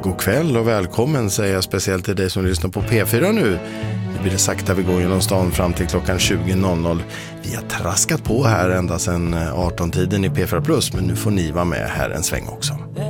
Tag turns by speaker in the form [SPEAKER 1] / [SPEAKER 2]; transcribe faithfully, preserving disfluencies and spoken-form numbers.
[SPEAKER 1] god kväll och välkommen säger jag speciellt till dig som lyssnar på P fyra nu. Nu blir det sakta vi går genom stan fram till klockan tjugo noll noll. Vi har traskat på här ända sedan arton-tiden i P fyra plus, men nu får ni vara med här en sväng också.